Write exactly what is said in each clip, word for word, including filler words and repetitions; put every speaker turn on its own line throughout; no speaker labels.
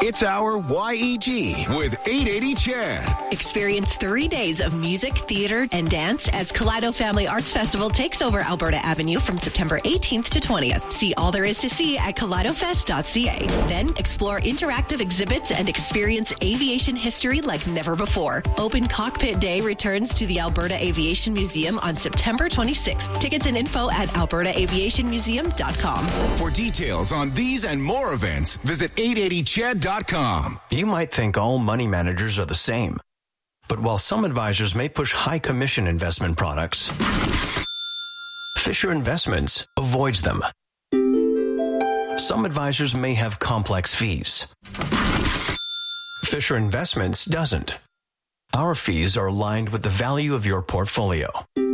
It's our Y E G with eight eighty Chad.
Experience three days of music, theater, and dance as Kaleido Family Arts Festival takes over Alberta Avenue from September eighteenth to twentieth. See all there is to see at kaleido fest dot c a. Then explore interactive exhibits and experience aviation history like never before. Open Cockpit Day returns to the Alberta Aviation Museum on September twenty-sixth. Tickets and info at alberta aviation museum dot com.
For details on these and more events, visit eight eighty chad dot com.
You might think all money managers are the same. But while some advisors may push high commission investment products, Fisher Investments avoids them. Some advisors may have complex fees. Fisher Investments doesn't. Our fees are aligned with the value of your portfolio.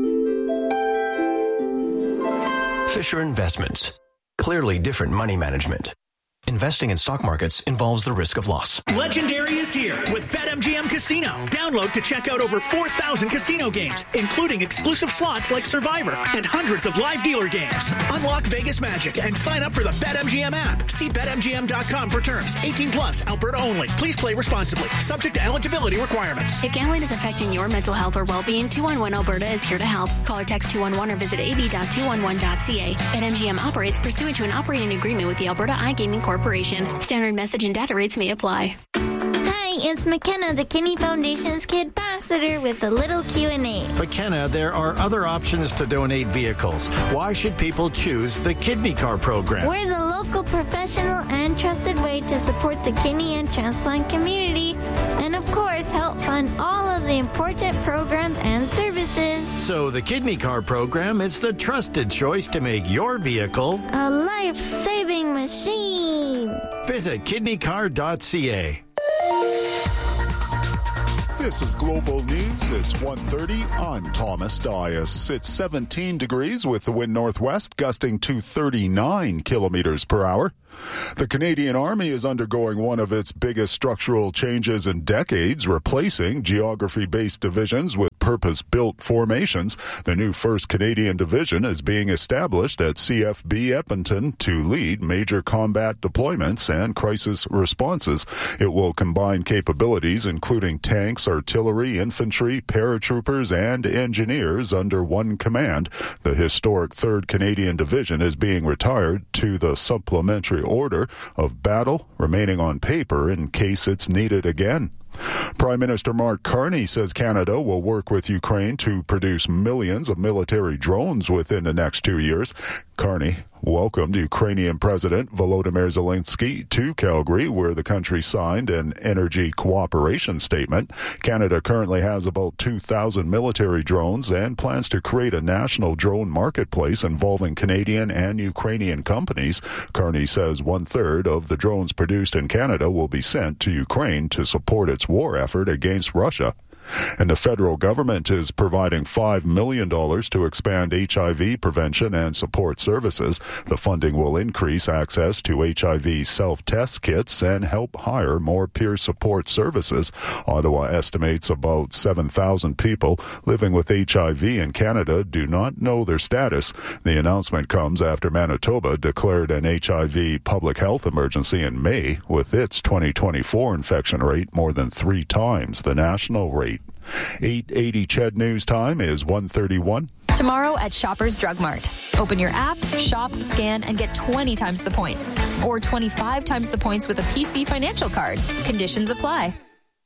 Fisher Investments. Clearly different money management. Investing in stock markets involves the risk of loss.
Legendary is here with BetMGM Casino. Download to check out over four thousand casino games, including exclusive slots like Survivor and hundreds of live dealer games. Unlock Vegas magic and sign up for the BetMGM app. See bet M G M dot com for terms. eighteen plus, Alberta only. Please play responsibly. Subject to eligibility requirements.
If gambling is affecting your mental health or well-being, two one one Alberta is here to help. Call or text two one one or visit a b dot two one one dot c a. BetMGM operates pursuant to an operating agreement with the Alberta iGaming Corporation. Corporation. Standard message and data rates may apply.
Hi, it's McKenna, the Kidney Foundation's Kid Ambassador with a little Q and A.
McKenna, there are other options to donate vehicles. Why should people choose the Kidney Car program?
We're the local professional and trusted way to support the kidney and transplant community, and of course, help fund all of the important programs and services.
So the Kidney Car program is the trusted choice to make your vehicle
a life-saving machine.
Visit kidney car dot c a.
This is Global News. It's one thirty. I'm Thomas Dias. It's seventeen degrees with the wind northwest gusting to thirty-nine kilometers per hour. The Canadian Army is undergoing one of its biggest structural changes in decades, replacing geography-based divisions with purpose-built formations. The new first Canadian Division is being established at C F B Edmonton to lead major combat deployments and crisis responses. It will combine capabilities including tanks, artillery, infantry, paratroopers, and engineers under one command. The historic third Canadian Division is being retired to the supplementary order of battle, remaining on paper in case it's needed again. Prime Minister Mark Carney says Canada will work with Ukraine to produce millions of military drones within the next two years. Carney welcomed Ukrainian President Volodymyr Zelensky to Calgary, where the country signed an energy cooperation statement. Canada currently has about two thousand military drones and plans to create a national drone marketplace involving Canadian and Ukrainian companies. Carney says one-third of the drones produced in Canada will be sent to Ukraine to support its war effort against Russia. And the federal government is providing five million dollars to expand H I V prevention and support services. The funding will increase access to H I V self-test kits and help hire more peer support services. Ottawa estimates about seven thousand people living with H I V in Canada do not know their status. The announcement comes after Manitoba declared an H I V public health emergency in May, with its twenty twenty-four infection rate more than three times the national rate. eight eighty C H E D News Time is one thirty-one.
Tomorrow at Shoppers Drug Mart. Open your app, shop, scan, and get twenty times the points. Or twenty-five times the points with a P C financial card. Conditions apply.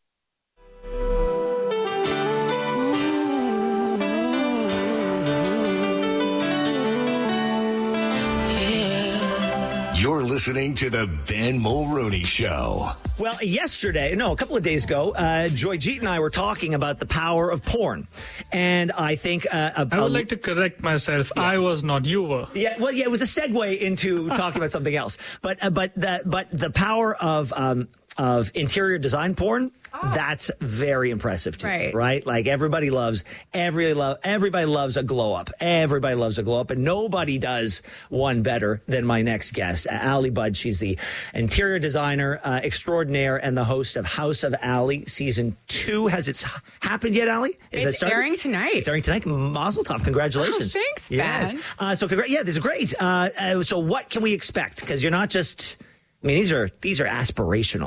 You're listening to the Ben Mulroney Show.
Well, yesterday, no, a couple of days ago, uh, Joyjeet and I were talking about the power of porn. And I think... Uh, a,
I would
a,
like to correct myself. Yeah. I was not, you were.
Yeah, well, yeah, it was a segue into talking about something else. But uh, but the, but the power of... Um, of interior design porn, oh. That's very impressive to
right.
me, right? Like everybody loves, every love, everybody loves a glow up. Everybody loves a glow up, and nobody does one better than my next guest, Ali Budd. She's the interior designer uh, extraordinaire and the host of House of Ali season two. Has it happened yet, Ali?
Is it's airing tonight.
It's airing tonight. Mazel tov. Congratulations.
Oh, thanks,
yes.
Ben.
Uh, so, congr- yeah, this is great. Uh, uh, so what can we expect? Because you're not just, I mean, these are, these are aspirational.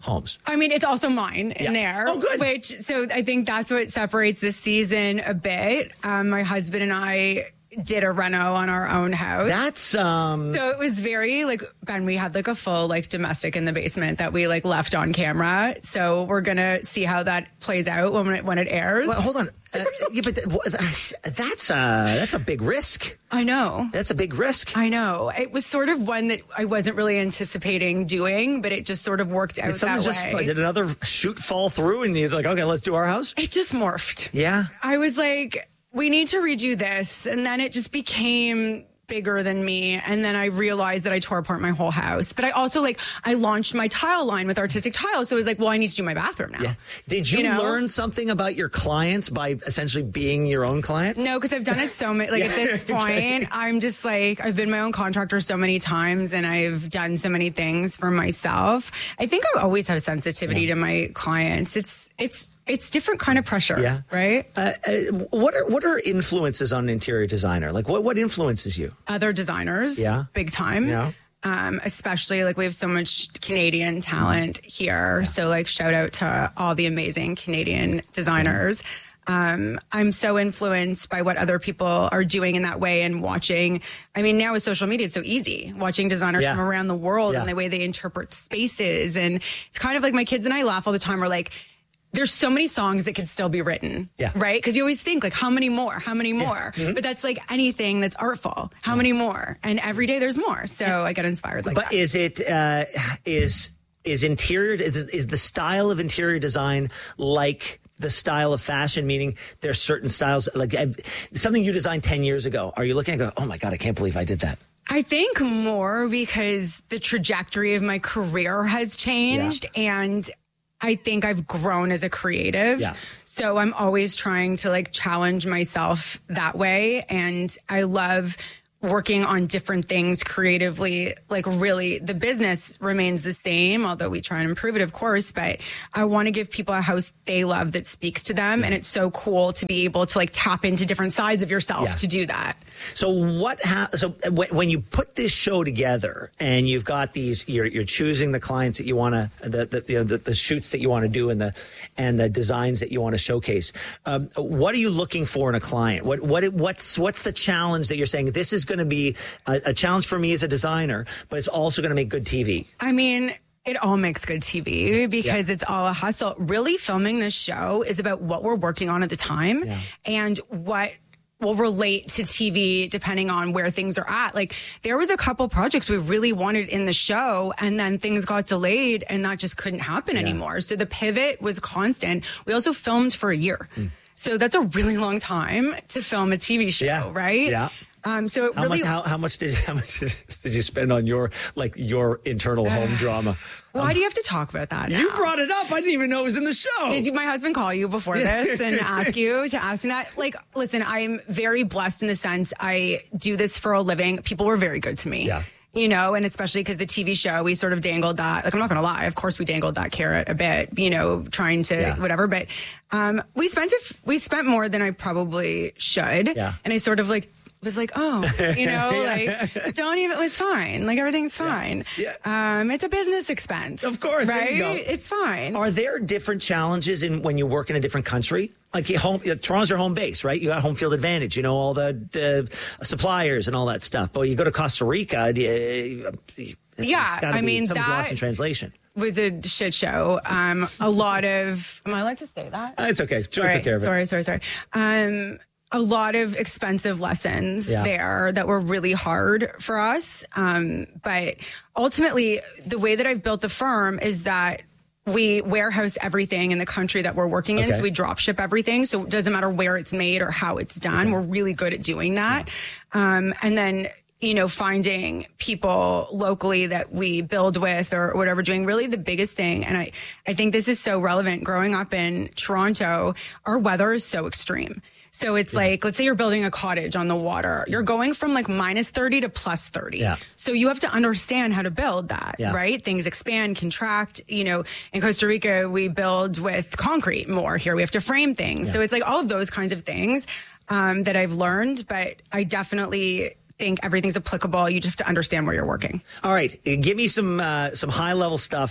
homes.
I mean, it's also mine in
Yeah.
there.
Oh, good.
Which, so I think that's what separates this season a bit. Um, my husband and I did a reno on our own house.
That's um
So it was very like, Ben, we had like a full like domestic in the basement that we like left on camera. So we're going to see how that plays out when it, when it airs.
Well, hold on. Uh, yeah, but th- that's uh that's a big risk.
I know.
That's a big risk.
I know. It was sort of one that I wasn't really anticipating doing, but it just sort of worked out
Did someone
that
just
way.
did another shoot fall through and he's like, okay, let's do our house?
It just morphed.
Yeah.
I was like, we need to redo this. And then it just became bigger than me. And then I realized that I tore apart my whole house. But I also like, I launched my tile line with Artistic Tile. So it was like, well, I need to do my bathroom now.
Yeah. Did you,
You know?
learn something about your clients by essentially being your own client?
No, because I've done it so many, like
Yeah,
at this
okay.
point, I'm just like, I've been my own contractor so many times and I've done so many things for myself. I think I always have sensitivity
Yeah.
to my clients. It's, it's, it's different kind of pressure.
Yeah.
Right.
Uh, uh, what are what are influences on an interior designer? Like what, what influences you?
Other designers.
Yeah.
Big time.
Yeah.
Um, especially like we have so much Canadian talent here.
Yeah.
So like shout out to all the amazing Canadian designers. Um, I'm so influenced by what other people are doing in that way and watching. I mean, now with social media, it's so easy watching designers
Yeah.
from around the world
Yeah.
and the way they interpret spaces. And it's kind of like my kids and I laugh all the time. We're like, there's so many songs that could still be written,
Yeah.
right? Because you always think like, how many more? How many more?
Mm-hmm.
But that's like anything that's artful. How many more? And every day there's more. So I get inspired like
But
that.
is it uh, is is interior is, is the style of interior design like the style of fashion? Meaning there's certain styles like I've, something you designed ten years ago. Are you looking at go, oh my god, I can't believe I did that?
I think more because the trajectory of my career has changed and I think I've grown as a creative.
Yeah.
So I'm always trying to like challenge myself that way. And I love working on different things creatively. Like really the business remains the same, although we try and improve it, of course, but I want to give people a house they love that speaks to them. And it's so cool to be able to like tap into different sides of yourself
Yeah.
to do that.
So what? Ha- so w- when you put this show together and you've got these, you're, you're choosing the clients that you want to, the the, you know, the the shoots that you want to do, and the and the designs that you want to showcase. Um, what are you looking for in a client? What what what's what's the challenge that you're saying this is going to be a, a challenge for me as a designer, but it's also going to make good T V?
I mean, it all makes good T V because
Yeah.
it's all a hustle. Really filming this show is about what we're working on at the time
Yeah.
and what will relate to T V depending on where things are at. Like there was a couple projects we really wanted in the show and then things got delayed and that just couldn't happen
Yeah.
anymore. So the pivot was constant. We also filmed for a year.
Mm.
So that's a really long time to film a T V show,
Yeah.
right?
Yeah.
Um, so it
How
really,
much? How, how much did how much did, did you spend on your like your internal home drama?
why do you have to talk about that now?
You brought it up. I didn't even know it was in the show.
Did you, my husband call you before this and ask you to ask me that? Like, listen, I'm very blessed in the sense I do this for a living. People were very good to me.
Yeah.
You know, and especially because the T V show, we sort of dangled that. Like, I'm not going to lie. Of course, we dangled that carrot a bit, you know, trying to
Yeah.
whatever. But um, we spent it, we spent more than I probably should.
Yeah.
And I sort of like, was like, oh, you know, like, don't even, it's fine. Like, everything's fine.
Yeah.
Um, it's a business expense.
Of course, there
Right?
you go.
It's fine.
Are there different challenges in when you work in a different country? Like your home, Toronto's your home base, right? You got home field advantage. You know all the uh, suppliers and all that stuff. But you go to Costa Rica, do you, it's
Yeah,
gotta
I
be-
mean,
something's
that-
lost in translation.
was a shit show. Um, a lot of, am I allowed to say that?
Uh, it's okay. Joy
sorry,
took care of it.
sorry, sorry, sorry. Um, a lot of expensive lessons
Yeah.
there that were really hard for us. Um, but ultimately, the way that I've built the firm is that we warehouse everything in the country that we're working in.
Okay.
So we drop ship everything. So it doesn't matter where it's made or how it's done. We're really good at doing that. Um, and then, you know, finding people locally that we build with or whatever, doing really the biggest thing. And I, I think this is so relevant. Growing up in Toronto, our weather is so extreme. So it's like, let's say you're building a cottage on the water. You're going from like minus thirty to plus thirty.
Yeah.
So you have to understand how to build that,
Yeah.
right? Things expand, contract. You know, in Costa Rica, we build with concrete more. Here we have to frame things. So it's like all of those kinds of things um, that I've learned. But I definitely think everything's applicable. You just have to understand where you're working.
All right, give me some uh, some high level stuff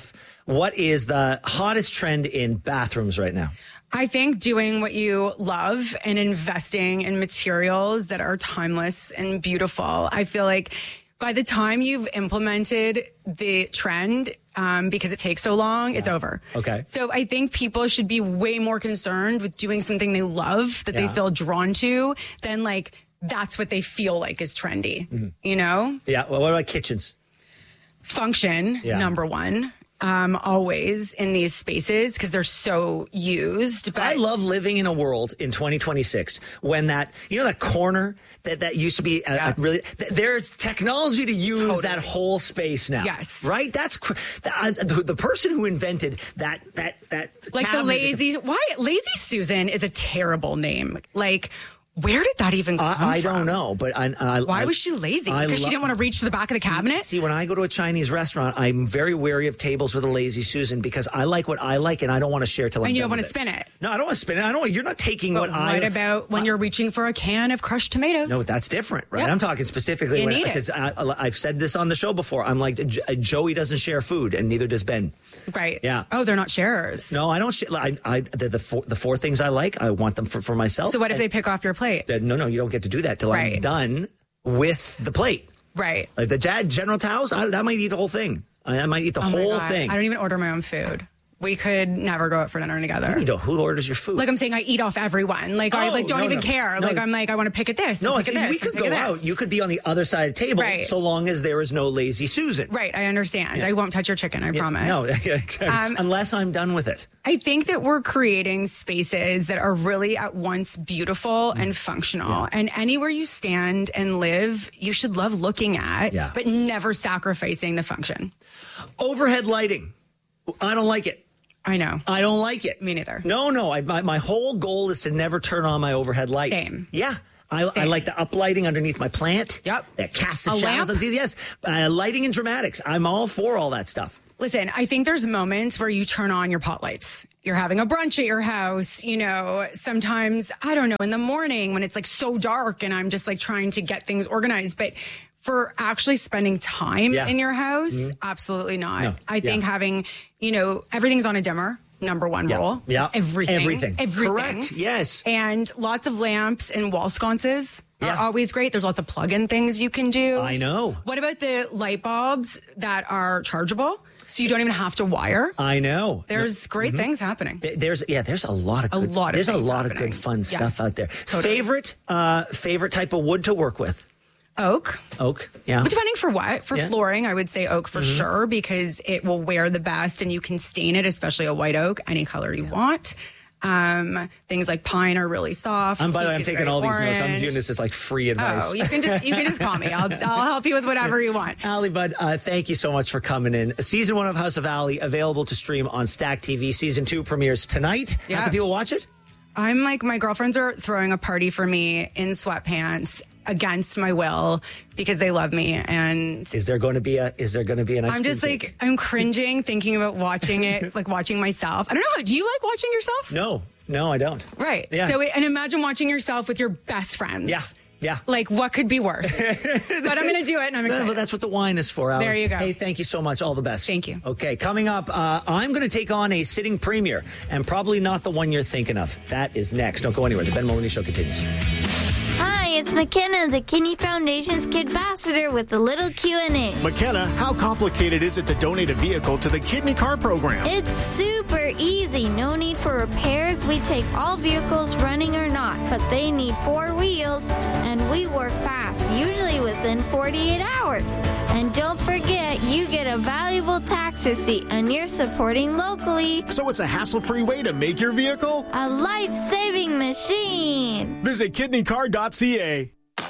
What is the hottest trend in bathrooms right now?
I think doing what you love and investing in materials that are timeless and beautiful. I feel like by the time you've implemented the trend, um, because it takes so long, yeah. it's over.
Okay.
So I think people should be way more concerned with doing something they love, that
yeah.
they feel drawn to, than like that's what they feel like is trendy,
mm-hmm.
you know?
Yeah. Well, what about kitchens?
Function, yeah. number one. Um, always in these spaces because they're so used. But
I love living in a world in twenty twenty-six when that, you know, that corner that, that used to be uh, yeah. really, th- there's technology to use totally. that whole space now.
Yes.
Right? That's cr- that, uh, the person who invented that, that, that.
Like the lazy, why? Lazy Susan is a terrible name. Like, where did that even come
I, I
from?
don't know, but I, I,
why
I,
was she lazy?
I
Because
lo-
she didn't want to reach to the back of the cabinet?
See, when I go to a Chinese restaurant, I'm very wary of tables with a lazy Susan because I like what I like and I don't want to share till I'm
And you
done
don't want
with
to spin it.
No, I don't want to spin it. I don't. You're not taking
but
what,
what
I.
What about when uh, you're reaching for a can of crushed tomatoes?
No, that's different, right?
Yep.
I'm talking specifically
you
when
need
because
it.
I've said this on the show before. I'm like Joey doesn't share food, and neither does Ben.
Right.
Yeah.
Oh, they're not sharers.
No, I don't. Sh- I, I the the four, the four things I like, I want them for, for myself.
So what if
and,
they pick off your plate?
Uh, no, no, you don't get to do that till
right.
I'm done with the plate.
Right.
Like the dad General Tso's, I, I might eat the whole thing. I, I might eat the
oh
whole
God.
thing.
I don't even order my own food. We could never go out for dinner together.
You know, who orders your food?
Like I'm saying, I eat off everyone. Like oh, I like don't
no,
even
no.
care.
No.
Like I'm like I want to pick at this.
No,
pick
see,
at this,
we could go
this.
out. You could be on the other side of the table,
right.
so long as there is no lazy Susan.
Right, I understand. Yeah. I won't touch your chicken. I
yeah,
promise.
No, um, unless I'm done with it.
I think that we're creating spaces that are really at once beautiful mm. and functional. Yeah. And anywhere you stand and live, you should love looking at,
yeah.
but never sacrificing the function.
Overhead lighting. I don't like it.
I know.
I don't like it.
Me neither.
No, no. I, my, my whole goal is to never turn on my overhead lights.
Same.
Yeah. I, I like the uplighting underneath my plant.
Yep.
That casts the
A
shadows.
lamp?
Yes. Uh, lighting and dramatics. I'm all for all that stuff.
Listen, I think there's moments where you turn on your pot lights. You're having a brunch at your house, you know, sometimes, I don't know, in the morning when it's like so dark and I'm just like trying to get things organized. But for actually spending time
yeah.
in your house,
mm-hmm.
absolutely not.
No.
I think
yeah.
having, you know, everything's on a dimmer. Number one
yeah.
rule.
Yeah.
Everything.
Everything.
Everything.
Correct. Yes.
And lots of lamps and wall sconces
yeah.
are always great. There's lots of plug-in things you can do.
I know.
What about the light bulbs that are chargeable? So you don't even have to wire.
I know.
There's great mm-hmm. things happening.
There's yeah. There's a lot of good,
a lot of
there's a lot
happening.
of good fun
yes.
stuff out there.
Totally.
Favorite uh, favorite type of wood to work with.
Oak.
Oak, yeah.
But depending for what. For
yeah.
flooring, I would say oak for
mm-hmm.
sure because it will wear the best and you can stain it, especially a white oak, any color you yeah. want. Um, things like pine are really soft.
And by the way, I'm taking all
orange.
these notes. I'm doing this as like free advice.
Oh, you can just you can just call me. I'll I'll help you with whatever you want.
Allie Bud, uh, thank you so much for coming in. Season one of House of Allie available to stream on Stack T V. Season two premieres tonight.
Yeah.
How can people watch it?
I'm like my girlfriends are throwing a party for me in sweatpants against my will because they love me. And
is there going to be a is there going to be an ice
I'm just
cream
like
cake?
I'm cringing thinking about watching it, like watching myself. I don't know. Do you like watching yourself?
No, no, I don't.
Right.
Yeah.
So and imagine watching yourself with your best friends.
Yeah. Yeah.
Like, what could be worse? But I'm going to do it, and I'm excited.
But that's what the wine is for, Allie.
There you go.
Hey, thank you so much. All the best.
Thank you.
Okay, coming up, uh, I'm going to take on a sitting premier, and probably not the one you're thinking of. That is next. Don't go anywhere. The Ben Maloney Show continues.
Hi, it's McKenna, the Kidney Foundation's Kid Ambassador with a little Q and A.
McKenna, how complicated is it to donate a vehicle to the Kidney Car Program?
It's super easy. No need for repairs. We take all vehicles, running or not, but they need four wheels, and we work fast, usually within forty-eight hours. And don't forget, you get a valuable tax receipt, and you're supporting locally.
So it's a hassle-free way to make your vehicle
a life-saving machine.
Visit kidney car dot c a.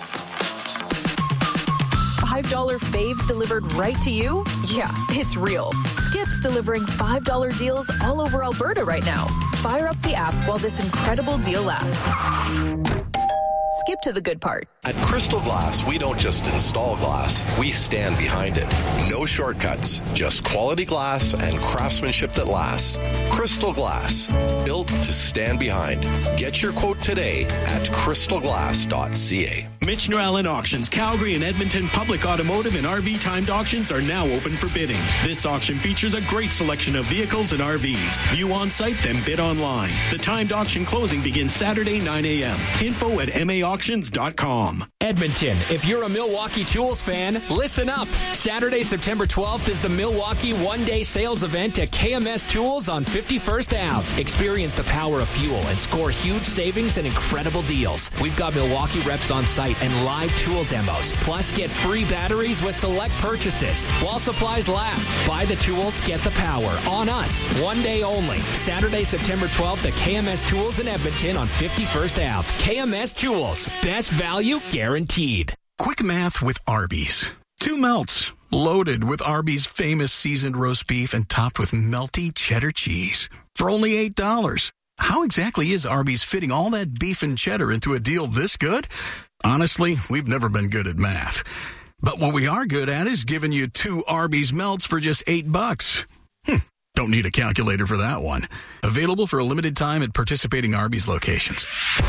five dollar faves delivered right to you? Yeah, it's real. Skip's delivering five dollar deals all over Alberta right now. Fire up the app while this incredible deal lasts. Skip to the good part.
At Crystal Glass, we don't just install glass, we stand behind it. No shortcuts, just quality glass and craftsmanship that lasts. Crystal Glass, built to stand behind. Get your quote today at crystal glass dot c a.
Mitch Allen Auctions, Calgary and Edmonton public automotive and R V timed auctions are now open for bidding. This auction features a great selection of vehicles and R Vs. View on site, then bid online. The timed auction closing begins Saturday, nine a.m. Info at m a auctions dot com.
Edmonton, if you're a Milwaukee Tools fan, listen up. Saturday, September twelfth is the Milwaukee one-day sales event at K M S Tools on fifty-first Avenue. Experience the power of fuel and score huge savings and incredible deals. We've got Milwaukee reps on site and live tool demos. Plus, get free batteries with select purchases. While supplies last, buy the tools, get the power. On us. One day only. Saturday, September twelfth at K M S Tools in Edmonton on fifty-first Avenue. K M S Tools. Best value guaranteed.
Quick math with Arby's. Two melts, loaded with Arby's famous seasoned roast beef and topped with melty cheddar cheese. For only eight dollars. How exactly is Arby's fitting all that beef and cheddar into a deal this good? Honestly, we've never been good at math. But what we are good at is giving you two Arby's melts for just eight bucks. Hm, don't need a calculator for that one. Available for a limited time at participating Arby's locations.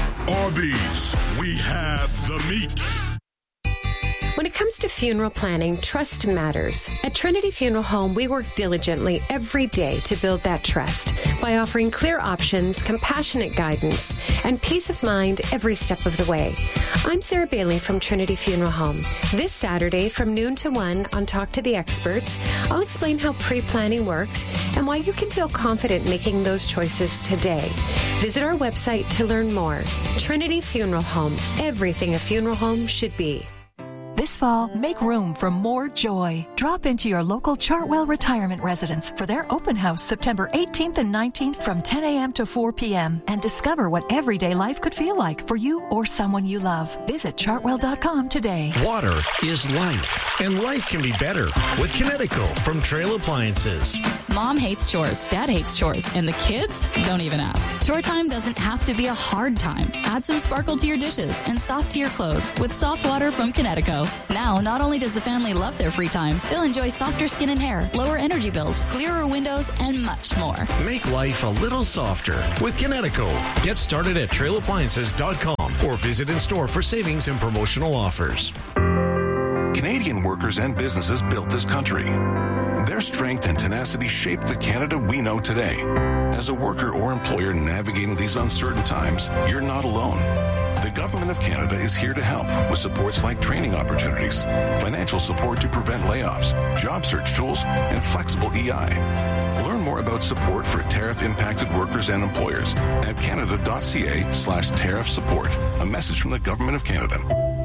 Arby's, we have the meat.
When it comes to funeral planning, trust matters. At Trinity Funeral Home, we work diligently every day to build that trust by offering clear options, compassionate guidance, and peace of mind every step of the way. I'm Sarah Bailey from Trinity Funeral Home. This Saturday from noon to one on Talk to the Experts, I'll explain how pre-planning works and why you can feel confident making those choices today. Visit our website to learn more. Trinity Funeral Home, everything a funeral home should be.
This fall, make room for more joy. Drop into your local Chartwell Retirement Residence for their open house September eighteenth and nineteenth from ten a.m. to four p.m. and discover what everyday life could feel like for you or someone you love. Visit chartwell dot com today.
Water is life, and life can be better with Kinetico from Trail Appliances.
Mom hates chores, Dad hates chores, and the kids don't even ask. Chore time doesn't have to be a hard time. Add some sparkle to your dishes and soft to your clothes with soft water from Kinetico. Now, not only does the family love their free time, they'll enjoy softer skin and hair, lower energy bills, clearer windows, and much more.
Make life a little softer with Kinetico. Get started at trail appliances dot com or visit in store for savings and promotional offers.
Canadian workers and businesses built this country. Their strength and tenacity shaped the Canada we know today. As a worker or employer navigating these uncertain times, you're not alone. The Government of Canada is here to help with supports like training opportunities, financial support to prevent layoffs, job search tools, and flexible E I. Learn more about support for tariff-impacted workers and employers at canada.ca slash tariff support. A message from the Government of Canada.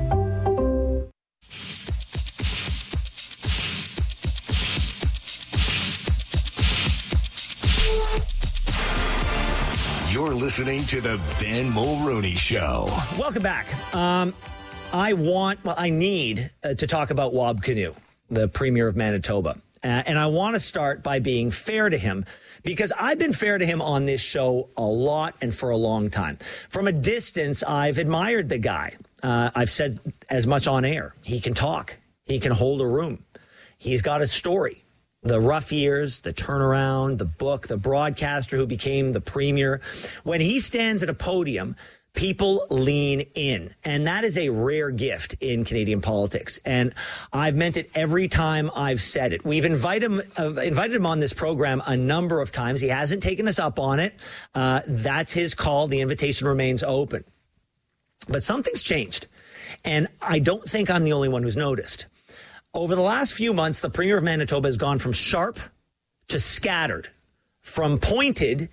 You're listening to the Ben Mulroney Show.
Welcome back. Um, I want, well, I need uh, to talk about Wab Kinew, the Premier of Manitoba. Uh, and I want to start by being fair to him because I've been fair to him on this show a lot and for a long time. From a distance, I've admired the guy. Uh, I've said as much on air. He can talk. He can hold a room. He's got a story. The rough years, the turnaround, the book, the broadcaster who became the premier. When he stands at a podium, people lean in. And that is a rare gift in Canadian politics. And I've meant it every time I've said it. We've invited him, uh, invited him on this program a number of times. He hasn't taken us up on it. Uh, that's his call. The invitation remains open. But something's changed. And I don't think I'm the only one who's noticed. Over the last few months, the Premier of Manitoba has gone from sharp to scattered, from pointed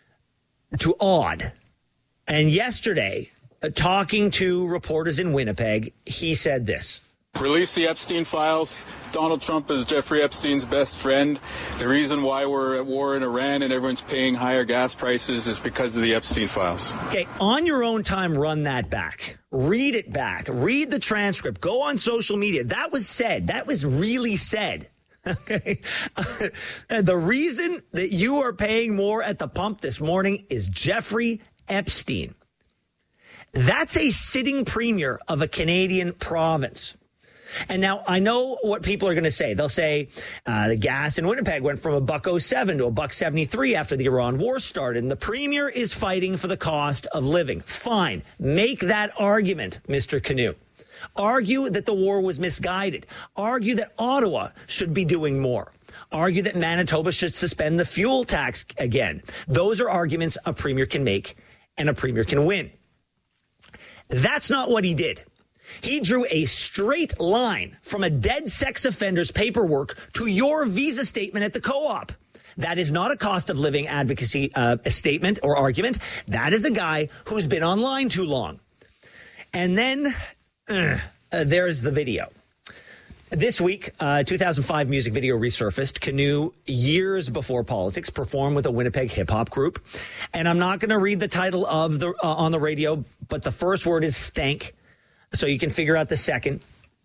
to odd. And yesterday, uh, talking to reporters in Winnipeg, he said this.
Release the Epstein files. Donald Trump is Jeffrey Epstein's best friend. The reason why we're at war in Iran and everyone's paying higher gas prices is because of the Epstein files.
Okay, on your own time, run that back. Read it back. Read the transcript. Go on social media. That was said. That was really said. Okay. The reason that you are paying more at the pump this morning is Jeffrey Epstein. That's a sitting premier of a Canadian province. And now I know what people are going to say. They'll say uh, the gas in Winnipeg went from a buck oh seven to a buck seventy-three after the Iran war started. And the premier is fighting for the cost of living. Fine. Make that argument, Mister Kinew. Argue that the war was misguided. Argue that Ottawa should be doing more. Argue that Manitoba should suspend the fuel tax again. Those are arguments a premier can make and a premier can win. That's not what he did. He drew a straight line from a dead sex offender's paperwork to your visa statement at the co-op. That is not a cost of living advocacy uh, statement or argument. That is a guy who's been online too long. And then uh, uh, there's the video. This week, uh, two thousand five music video resurfaced. Canoe, years before politics, performed with a Winnipeg hip-hop group. And I'm not going to read the title of the uh, on the radio, but the first word is stank, so you can figure out the second.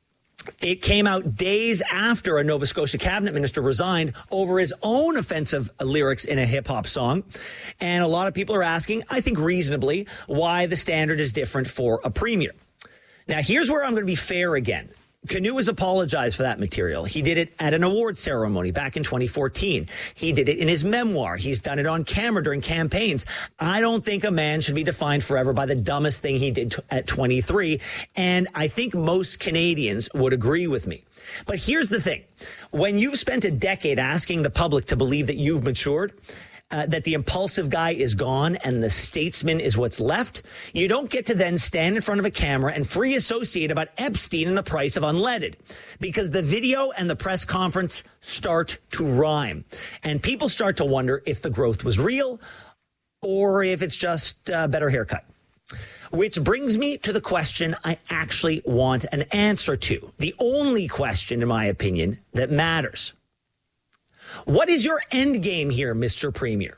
It came out days after a Nova Scotia cabinet minister resigned over his own offensive lyrics in a hip-hop song. And a lot of people are asking, I think reasonably, why the standard is different for a premier. Now, here's where I'm going to be fair again. Canoe has apologized for that material. He did it at an award ceremony back in twenty fourteen. He did it in his memoir. He's done it on camera during campaigns. I don't think a man should be defined forever by the dumbest thing he did t- at twenty-three. And I think most Canadians would agree with me. But here's the thing. When you've spent a decade asking the public to believe that you've matured, Uh, that the impulsive guy is gone and the statesman is what's left, you don't get to then stand in front of a camera and free associate about Epstein and the price of unleaded, because the video and the press conference start to rhyme. And people start to wonder if the growth was real or if it's just a better haircut. Which brings me to the question I actually want an answer to. The only question, in my opinion, that matters. What is your end game here, Mister Premier?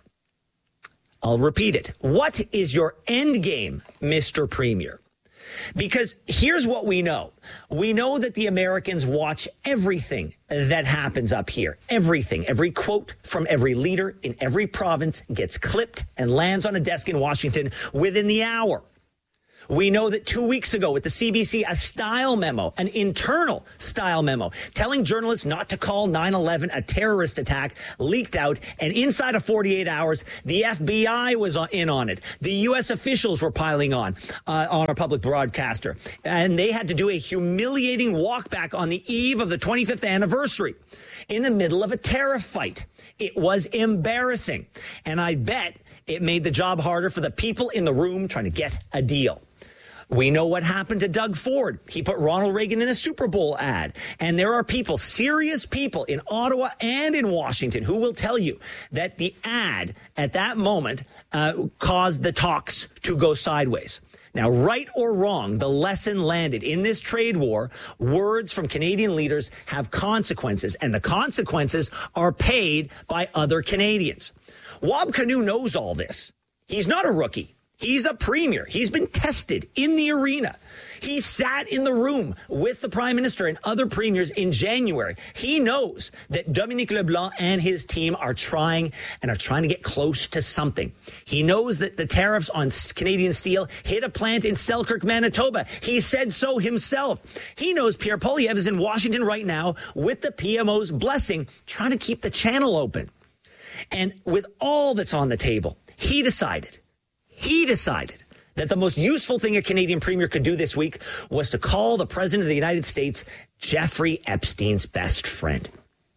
I'll repeat it. What is your end game, Mister Premier? Because here's what we know. We know that the Americans watch everything that happens up here. Everything. Every quote from every leader in every province gets clipped and lands on a desk in Washington within the hour. We know that two weeks ago with the C B C, a style memo, an internal style memo, telling journalists not to call nine eleven a terrorist attack leaked out. And inside of forty-eight hours, the F B I was in on it. The U S officials were piling on, uh, on a public broadcaster. And they had to do a humiliating walk back on the eve of the twenty-fifth anniversary in the middle of a tariff fight. It was embarrassing. And I bet it made the job harder for the people in the room trying to get a deal. We know what happened to Doug Ford. He put Ronald Reagan in a Super Bowl ad. And there are people, serious people in Ottawa and in Washington who will tell you that the ad at that moment uh, caused the talks to go sideways. Now, right or wrong, the lesson landed. In this trade war, words from Canadian leaders have consequences, and the consequences are paid by other Canadians. Wab Kinew knows all this. He's not a rookie. He's a premier. He's been tested in the arena. He sat in the room with the prime minister and other premiers in January. He knows that Dominique LeBlanc and his team are trying and are trying to get close to something. He knows that the tariffs on Canadian steel hit a plant in Selkirk, Manitoba. He said so himself. He knows Pierre Poilievre is in Washington right now with the P M O's blessing, trying to keep the channel open. And with all that's on the table, he decided He decided that the most useful thing a Canadian premier could do this week was to call the president of the United States Jeffrey Epstein's best friend.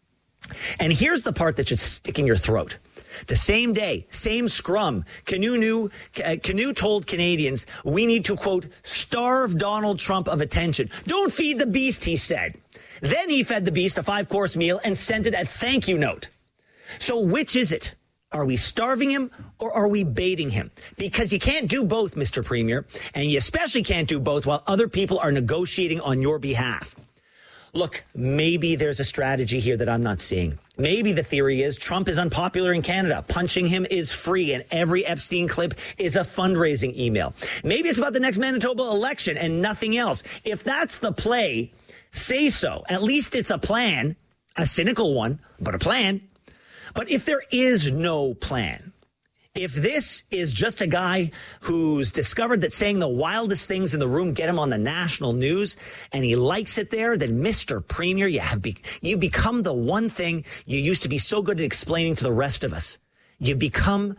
And here's the part that should stick in your throat. The same day, same scrum, Kinew, knew, uh, Kinew told Canadians, we need to, quote, starve Donald Trump of attention. Don't feed the beast, he said. Then he fed the beast a five-course meal and sent it a thank you note. So which is it? Are we starving him or are we baiting him? Because you can't do both, Mister Premier, and you especially can't do both while other people are negotiating on your behalf. Look, maybe there's a strategy here that I'm not seeing. Maybe the theory is Trump is unpopular in Canada. Punching him is free, and every Epstein clip is a fundraising email. Maybe it's about the next Manitoba election and nothing else. If that's the play, say so. At least it's a plan, a cynical one, but a plan. But if there is no plan, if this is just a guy who's discovered that saying the wildest things in the room get him on the national news and he likes it there, then Mister Premier, you have be- you become the one thing you used to be so good at explaining to the rest of us. You become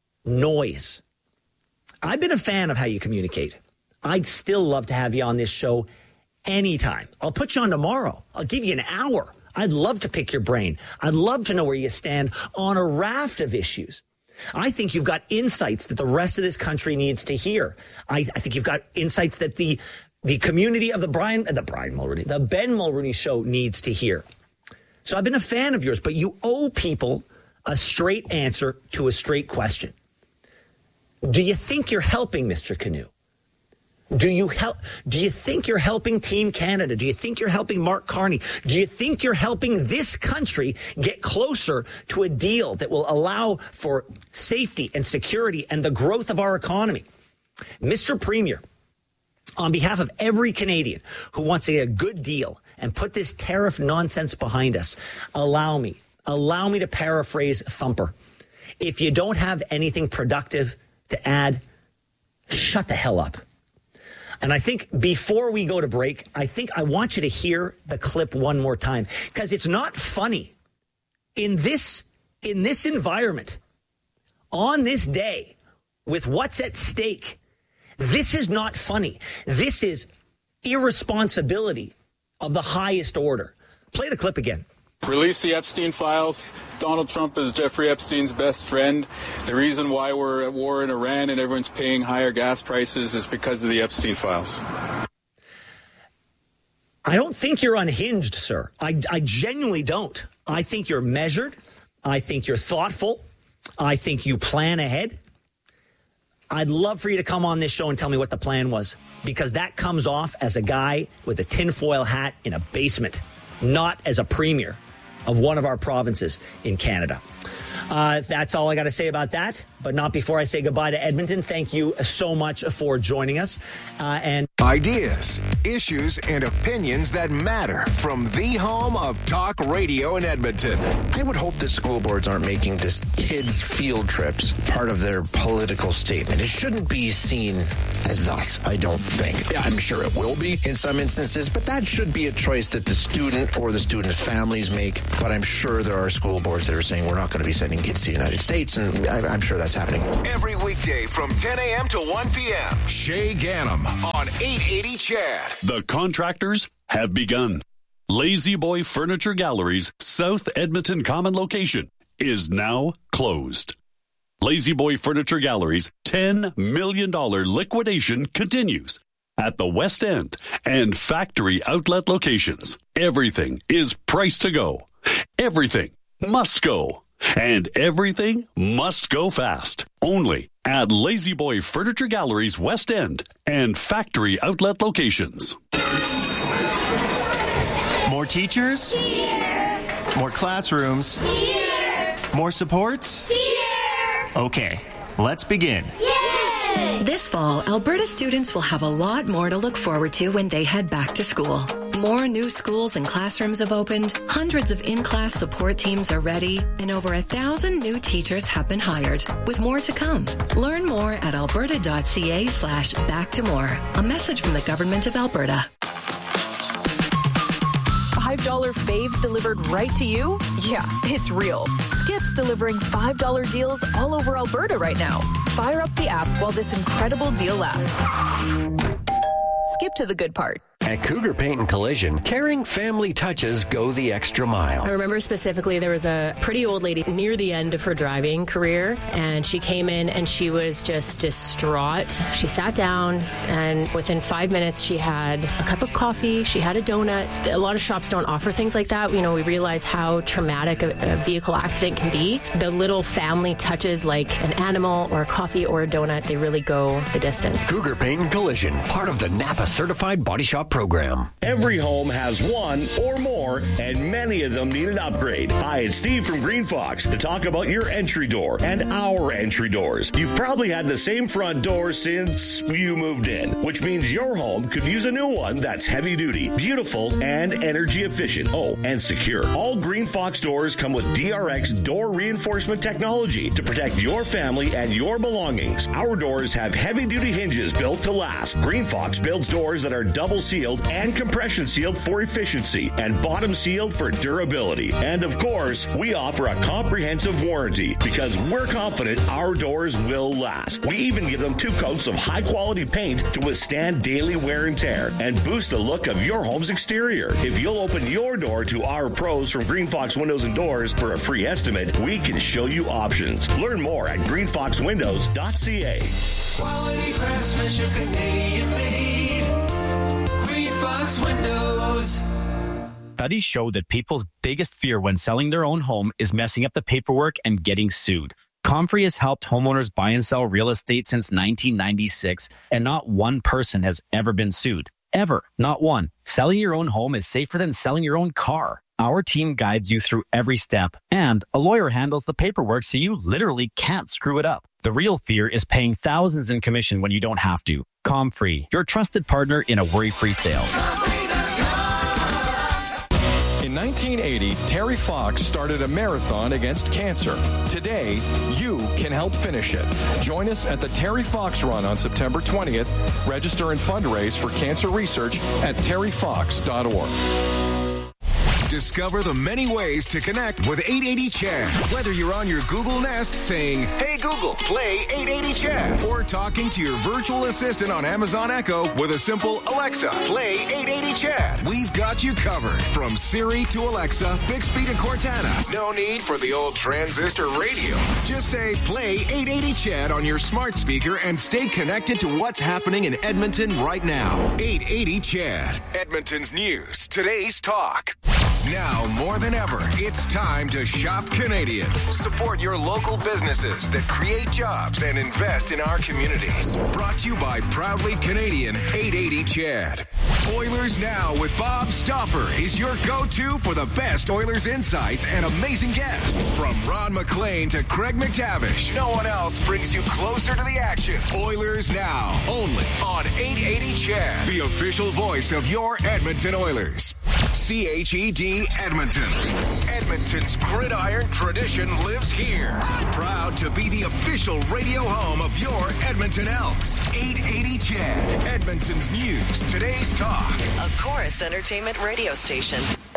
noise. I've been a fan of how you communicate. I'd still love to have you on this show anytime. I'll put you on tomorrow. I'll give you an hour. I'd love to pick your brain. I'd love to know where you stand on a raft of issues. I think you've got insights that the rest of this country needs to hear. I, I think you've got insights that the the community of the Brian, the Brian Mulroney, the Ben Mulroney show needs to hear. So I've been a fan of yours, but you owe people a straight answer to a straight question. Do you think you're helping Mister Canoe? Do you help? Do you think you're helping Team Canada? Do you think you're helping Mark Carney? Do you think you're helping this country get closer to a deal that will allow for safety and security and the growth of our economy? Mister Premier, on behalf of every Canadian who wants to get a good deal and put this tariff nonsense behind us, allow me, allow me to paraphrase Thumper. If you don't have anything productive to add, shut the hell up. And I think before we go to break, I think I want you to hear the clip one more time, because it's not funny. In this, in this environment, on this day, with what's at stake, this is not funny. This is irresponsibility of the highest order. Play the clip again.
Release the Epstein files. Donald Trump is Jeffrey Epstein's best friend. The reason why we're at war in Iran and everyone's paying higher gas prices is because of the Epstein files.
I don't think you're unhinged, sir. I, I genuinely don't. I think you're measured. I think you're thoughtful. I think you plan ahead. I'd love for you to come on this show and tell me what the plan was, because that comes off as a guy with a tinfoil hat in a basement, not as a premier of one of our provinces in Canada. Uh, that's all I got to say about that, but not before I say goodbye to Edmonton. Thank you so much for joining us. Uh, and
Ideas, issues, and opinions that matter from the home of talk radio in Edmonton.
I would hope that school boards aren't making this kids' field trips part of their political statement. It shouldn't be seen as thus, I don't think. I'm sure it will be in some instances, but that should be a choice that the student or the student's families make. But I'm sure there are school boards that are saying we're not going to be sending kids to the United States, and I'm sure that's happening.
Every weekday from ten a.m. to one p.m. Shay Gannam on eight eighty C H A D.
The contractors have begun. Lazy Boy Furniture Gallery's South Edmonton Common location is now closed. Lazy Boy Furniture Gallery's ten million dollars liquidation continues at the West End and factory outlet locations. Everything is priced to go. Everything must go. And everything must go fast. Only at Lazy Boy Furniture Gallery's West End and factory outlet locations.
More teachers?
Here.
More classrooms?
Here.
More supports?
Here.
Okay, let's begin.
Yay!
This fall, Alberta students will have a lot more to look forward to when they head back to school. More new schools and classrooms have opened, hundreds of in-class support teams are ready, and over a thousand new teachers have been hired, with more to come. Learn more at alberta.ca slash back to more. A message from the Government of Alberta.
five dollar faves delivered right to you? Yeah, it's real. Skip's delivering five dollar deals all over Alberta right now. Fire up the app while this incredible deal lasts. Skip to the good part.
At Cougar Paint and Collision, caring family touches go the extra mile.
I remember specifically there was a pretty old lady near the end of her driving career, and she came in and she was just distraught. She sat down, and within five minutes she had a cup of coffee, she had a donut. A lot of shops don't offer things like that. You know, we realize how traumatic a, a vehicle accident can be. The little family touches like an animal or a coffee or a donut, they really go the distance.
Cougar Paint and Collision, part of the Napa Certified Body Shop program.
Every home has one or more, and many of them need an upgrade. Hi, it's Steve from Green Fox to talk about your entry door and our entry doors. You've probably had the same front door since you moved in, which means your home could use a new one that's heavy duty, beautiful, and energy efficient. Oh, and secure. All Green Fox doors come with D R X door reinforcement technology to protect your family and your belongings. Our doors have heavy duty hinges built to last. Green Fox builds doors that are double sealed sealed and compression sealed for efficiency and bottom sealed for durability. And of course, we offer a comprehensive warranty because we're confident our doors will last. We even give them two coats of high quality paint to withstand daily wear and tear and boost the look of your home's exterior. If you'll open your door to our pros from Green Fox Windows and Doors for a free estimate, we can show you options. Learn more at green fox windows dot c a.
Quality craftsmanship, Canadian made. Green Fox Windows.
Studies show that people's biggest fear when selling their own home is messing up the paperwork and getting sued. Comfrey has helped homeowners buy and sell real estate since nineteen ninety-six, and not one person has ever been sued. Ever. Not one. Selling your own home is safer than selling your own car. Our team guides you through every step, and a lawyer handles the paperwork so you literally can't screw it up. The real fear is paying thousands in commission when you don't have to. Comfrey, your trusted partner in a worry-free sale.
In nineteen eighty, Terry Fox started a marathon against cancer. Today, you can help finish it. Join us at the Terry Fox Run on September twentieth. Register and fundraise for cancer research at terry fox dot org.
Discover the many ways to connect with eight eighty Chad. Whether you're on your Google Nest saying, "Hey Google, play eight eighty Chad," or talking to your virtual assistant on Amazon Echo with a simple "Alexa, play eight eighty Chad," we've got you covered. From Siri to Alexa, Bixby to Cortana. No need for the old transistor radio. Just say, "Play eight eighty Chad" on your smart speaker and stay connected to what's happening in Edmonton right now. eight eighty Chad, Edmonton's news, today's talk. Now, more than ever, it's time to shop Canadian. Support your local businesses that create jobs and invest in our communities. Brought to you by Proudly Canadian eight eighty Chad. Oilers Now with Bob Stauffer is your go-to for the best Oilers insights and amazing guests. From Ron McLean to Craig McTavish, no one else brings you closer to the action. Oilers Now, only on eight eighty Chad, the official voice of your Edmonton Oilers. C H E D Edmonton. Edmonton's gridiron tradition lives here. Proud to be the official radio home of your Edmonton Elks. eight eighty Chad, Edmonton's news, today's talk.
A Chorus Entertainment radio station.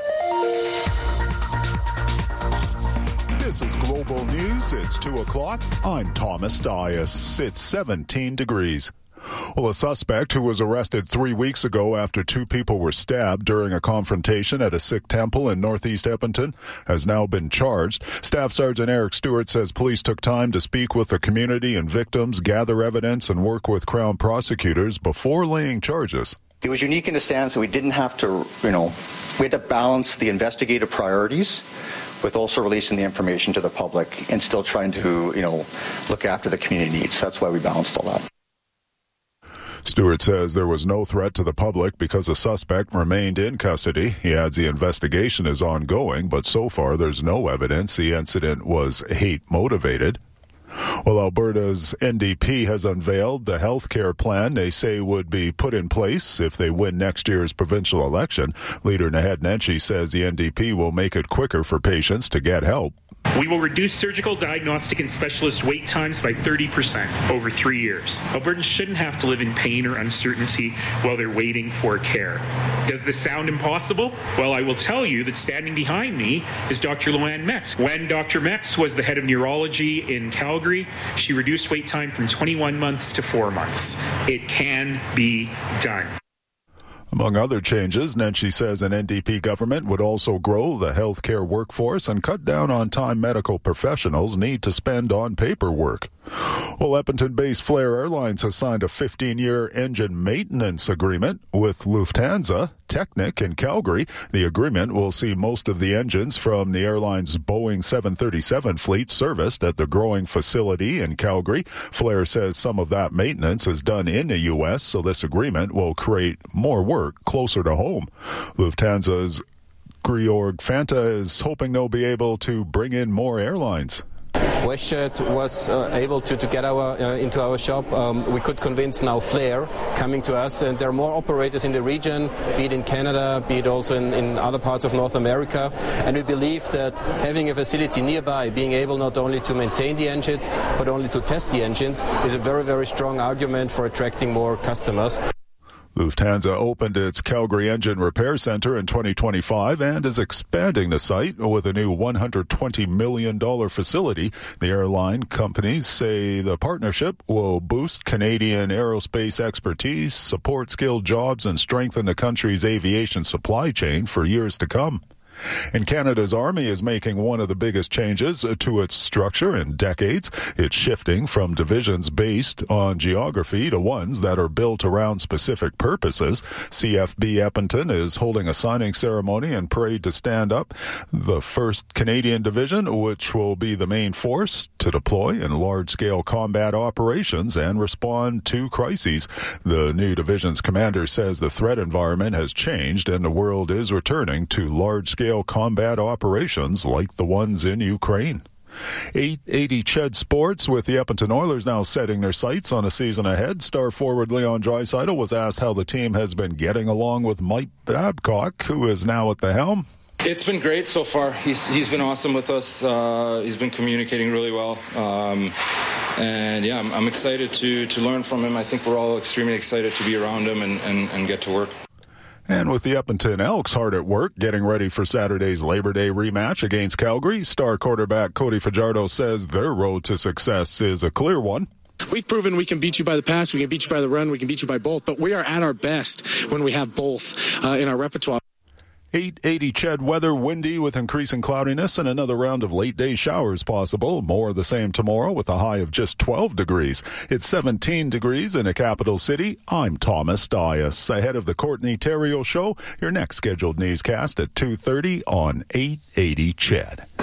This is Global News. It's two o'clock. I'm Thomas Dias. It's seventeen degrees. Well, a suspect who was arrested three weeks ago after two people were stabbed during a confrontation at a Sikh temple in northeast Edmonton has now been charged. Staff Sergeant Eric Stewart says police took time to speak with the community and victims, gather evidence, and work with Crown prosecutors before laying charges.
It was unique in the sense that we didn't have to, you know, we had to balance the investigative priorities with also releasing the information to the public and still trying to, you know, look after the community needs. That's why we balanced all that.
Stewart says there was no threat to the public because the suspect remained in custody. He adds the investigation is ongoing, but so far there's no evidence the incident was hate-motivated. Well, Alberta's N D P has unveiled the health care plan they say would be put in place if they win next year's provincial election. Leader Naheed Nenshi says the N D P will make it quicker for patients to get help.
We will reduce surgical, diagnostic, and specialist wait times by thirty percent over three years. Albertans shouldn't have to live in pain or uncertainty while they're waiting for care. Does this sound impossible? Well, I will tell you that standing behind me is Doctor Luann Metz. When Doctor Metz was the head of neurology in Calgary, she reduced wait time from twenty-one months to four months. It can be done.
Among other changes, Nenshi says an N D P government would also grow the healthcare workforce and cut down on time medical professionals need to spend on paperwork. Well, Edmonton-based Flair Airlines has signed a fifteen-year engine maintenance agreement with Lufthansa Technik in Calgary. The agreement will see most of the engines from the airline's Boeing seven thirty-seven fleet serviced at the growing facility in Calgary. Flair says some of that maintenance is done in the U S, so this agreement will create more work closer to home. Lufthansa's Georg Fanta is hoping they'll be able to bring in more airlines.
WestJet was uh, able to, to get our uh, into our shop. Um, we could convince now Flair coming to us, and there are more operators in the region, be it in Canada, be it also in, in other parts of North America. And we believe that having a facility nearby, being able not only to maintain the engines, but only to test the engines, is a very, very strong argument for attracting more customers.
Lufthansa opened its Calgary Engine Repair Center in twenty twenty-five and is expanding the site with a new one hundred twenty million dollars facility. The airline companies say the partnership will boost Canadian aerospace expertise, support skilled jobs, and strengthen the country's aviation supply chain for years to come. And Canada's Army is making one of the biggest changes to its structure in decades. It's shifting from divisions based on geography to ones that are built around specific purposes. C F B Edmonton is holding a signing ceremony and parade to stand up the first Canadian division, which will be the main force to deploy in large-scale combat operations and respond to crises. The new division's commander says the threat environment has changed and the world is returning to large-scale combat operations like the ones in Ukraine. eight eighty C H E D Sports with the Edmonton Oilers now setting their sights on a season ahead. Star forward Leon Draisaitl was asked how the team has been getting along with Mike Babcock, who is now at the helm.
It's been great so far. He's he's been awesome with us. Uh, he's been communicating really well. Um, and yeah, I'm, I'm excited to, to learn from him. I think we're all extremely excited to be around him and, and, and get to work.
And with the Edmonton Elks hard at work, getting ready for Saturday's Labor Day rematch against Calgary, star quarterback Cody Fajardo says their road to success is a clear one.
We've proven we can beat you by the pass, we can beat you by the run, we can beat you by both, but we are at our best when we have both uh, in our repertoire.
eight eighty C H E D weather, windy with increasing cloudiness and another round of late-day showers possible. More of the same tomorrow with a high of just twelve degrees. It's seventeen degrees in the capital city. I'm Thomas Dias. Ahead of the Courtney Terrio Show, your next scheduled newscast at two thirty on eight eighty C H E D.